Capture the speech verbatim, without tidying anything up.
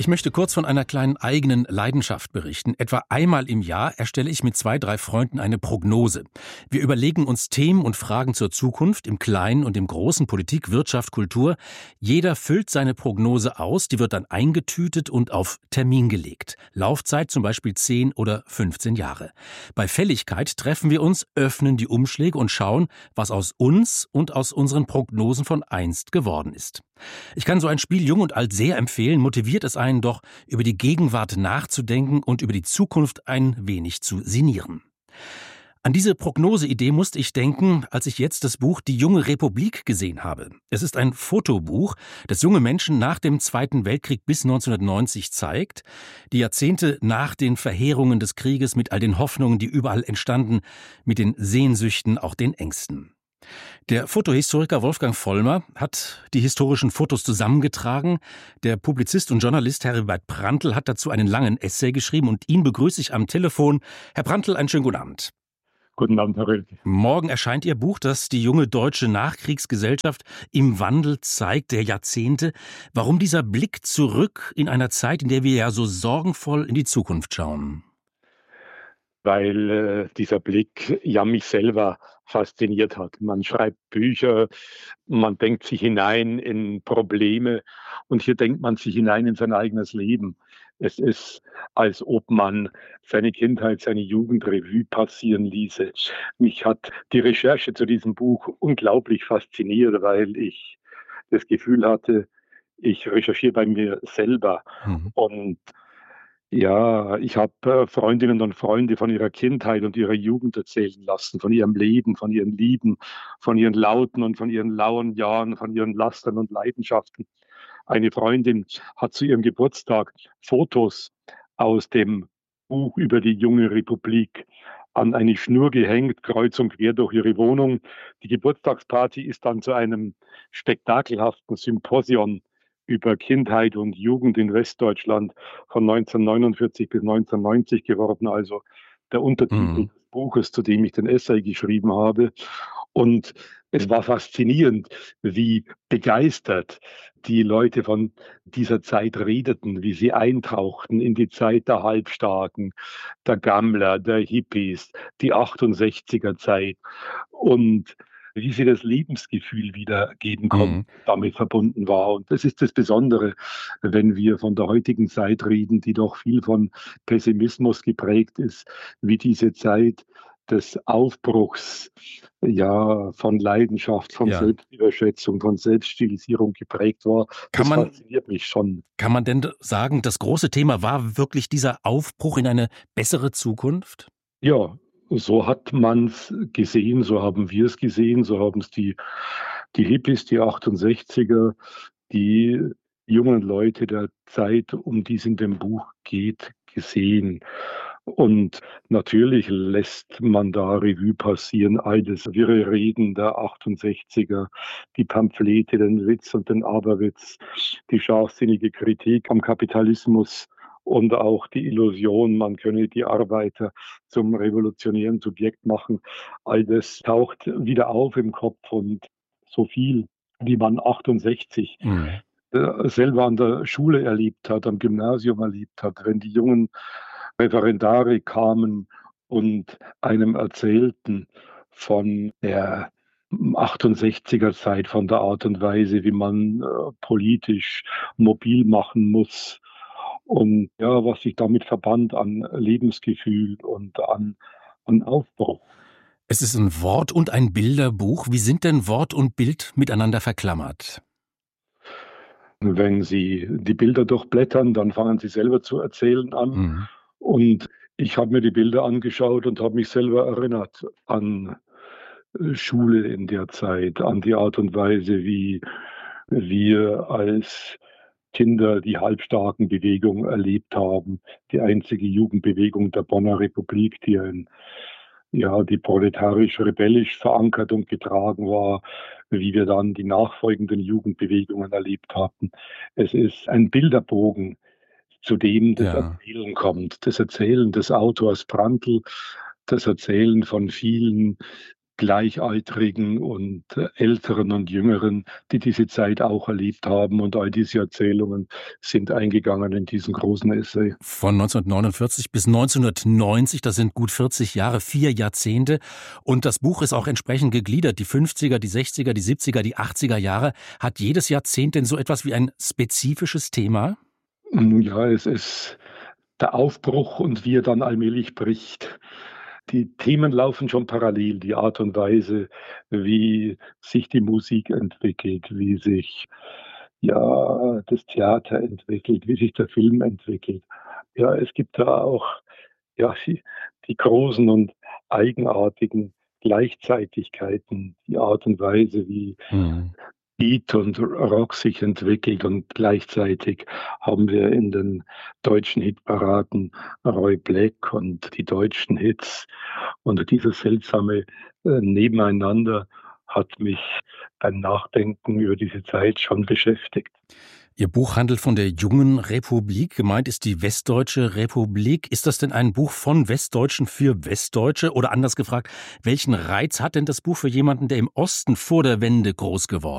Ich möchte kurz von einer kleinen eigenen Leidenschaft berichten. Etwa einmal im Jahr erstelle ich mit zwei, drei Freunden eine Prognose. Wir überlegen uns Themen und Fragen zur Zukunft im Kleinen und im Großen, Politik, Wirtschaft, Kultur. Jeder füllt seine Prognose aus, die wird dann eingetütet und auf Termin gelegt. Laufzeit zum Beispiel zehn oder fünfzehn Jahre. Bei Fälligkeit treffen wir uns, öffnen die Umschläge und schauen, was aus uns und aus unseren Prognosen von einst geworden ist. Ich kann so ein Spiel Jung und Alt sehr empfehlen, motiviert es einen doch, über die Gegenwart nachzudenken und über die Zukunft ein wenig zu sinnieren. An diese Prognoseidee musste ich denken, als ich jetzt das Buch Die junge Republik gesehen habe. Es ist ein Fotobuch, das junge Menschen nach dem Zweiten Weltkrieg bis neunzehnhundertneunzig zeigt, die Jahrzehnte nach den Verheerungen des Krieges mit all den Hoffnungen, die überall entstanden, mit den Sehnsüchten, auch den Ängsten. Der Fotohistoriker Wolfgang Vollmer hat die historischen Fotos zusammengetragen. Der Publizist und Journalist Heribert Prantl hat dazu einen langen Essay geschrieben und ihn begrüße ich am Telefon. Herr Prantl, einen schönen guten Abend. Guten Abend, Herr Rilke. Morgen erscheint Ihr Buch, das die junge deutsche Nachkriegsgesellschaft im Wandel zeigt, der Jahrzehnte. Warum dieser Blick zurück in einer Zeit, in der wir ja so sorgenvoll in die Zukunft schauen? Weil äh, dieser Blick ja mich selber fasziniert hat. Man schreibt Bücher, man denkt sich hinein in Probleme und hier denkt man sich hinein in sein eigenes Leben. Es ist, als ob man seine Kindheit, seine Jugend Revue passieren ließe. Mich hat die Recherche zu diesem Buch unglaublich fasziniert, weil ich das Gefühl hatte, ich recherchiere bei mir selber. Mhm. Und ja, ich habe äh, Freundinnen und Freunde von ihrer Kindheit und ihrer Jugend erzählen lassen, von ihrem Leben, von ihren Lieben, von ihren lauten und von ihren lauen Jahren, von ihren Lastern und Leidenschaften. Eine Freundin hat zu ihrem Geburtstag Fotos aus dem Buch über die junge Republik an eine Schnur gehängt, kreuz und quer durch ihre Wohnung. Die Geburtstagsparty ist dann zu einem spektakelhaften Symposion über Kindheit und Jugend in Westdeutschland von neunzehnhundertneunundvierzig bis neunzehnhundertneunzig geworden, also der Untertitel Mhm. des Buches, zu dem ich den Essay geschrieben habe. Und es war faszinierend, wie begeistert die Leute von dieser Zeit redeten, wie sie eintauchten in die Zeit der Halbstarken, der Gammler, der Hippies, die achtundsechziger Zeit und wie sie das Lebensgefühl wiedergeben konnten, Mhm. damit verbunden war. Und das ist das Besondere, wenn wir von der heutigen Zeit reden, die doch viel von Pessimismus geprägt ist, wie diese Zeit des Aufbruchs, ja, von Leidenschaft, von Ja. Selbstüberschätzung, von Selbststilisierung geprägt war. Kann Das man, fasziniert mich schon. kann man denn sagen, das große Thema war wirklich dieser Aufbruch in eine bessere Zukunft? Ja, so hat man es gesehen, so haben wir es gesehen, so haben es die, die Hippies, die achtundsechziger, die jungen Leute der Zeit, um die es in dem Buch geht, gesehen. Und natürlich lässt man da Revue passieren, all das wirre Reden der achtundsechziger, die Pamphlete, den Witz und den Aberwitz, die scharfsinnige Kritik am Kapitalismus und auch die Illusion, man könne die Arbeiter zum revolutionären Subjekt machen. All das taucht wieder auf im Kopf und so viel, wie man achtundsechzig Mhm. äh, selber an der Schule erlebt hat, am Gymnasium erlebt hat, wenn die jungen Referendare kamen und einem erzählten von der achtundsechziger Zeit, von der Art und Weise, wie man äh, politisch mobil machen muss und ja, was sich damit verband an Lebensgefühl und an, an Aufbruch. Es ist ein Wort- und ein Bilderbuch. Wie sind denn Wort und Bild miteinander verklammert? Wenn Sie die Bilder durchblättern, dann fangen Sie selber zu erzählen an. Mhm. Und ich habe mir die Bilder angeschaut und habe mich selber erinnert an äh, Schule in der Zeit, an die Art und Weise, wie wir als Kinder die Halbstarkenbewegung erlebt haben, die einzige Jugendbewegung der Bonner Republik, die ein, ja, die proletarisch-rebellisch verankert und getragen war, wie wir dann die nachfolgenden Jugendbewegungen erlebt hatten. Es ist ein Bilderbogen, zu dem das Ja. Erzählen kommt. Das Erzählen des Autors Prantl, das Erzählen von vielen Gleichaltrigen und äh, Älteren und Jüngeren, die diese Zeit auch erlebt haben. Und all diese Erzählungen sind eingegangen in diesen großen Essay. Von neunzehnhundertneunundvierzig bis neunzehnhundertneunzig, das sind gut vierzig Jahre, vier Jahrzehnte. Und das Buch ist auch entsprechend gegliedert. Die fünfziger, die sechziger, die siebziger, die achtziger Jahre. Hat jedes Jahrzehnt denn so etwas wie ein spezifisches Thema? Nun ja, es ist der Aufbruch und wie er dann allmählich bricht. Die Themen laufen schon parallel, die Art und Weise, wie sich die Musik entwickelt, wie sich ja das Theater entwickelt, wie sich der Film entwickelt. Ja, es gibt da auch ja die, die großen und eigenartigen Gleichzeitigkeiten, die Art und Weise, wie Hm. Beat und Rock sich entwickelt, und gleichzeitig haben wir in den deutschen Hitparaden Roy Black und die deutschen Hits. Und dieses seltsame äh, Nebeneinander hat mich beim Nachdenken über diese Zeit schon beschäftigt. Ihr Buch handelt von der jungen Republik. Gemeint ist die Westdeutsche Republik. Ist das denn ein Buch von Westdeutschen für Westdeutsche? Oder anders gefragt, welchen Reiz hat denn das Buch für jemanden, der im Osten vor der Wende groß geworden ist?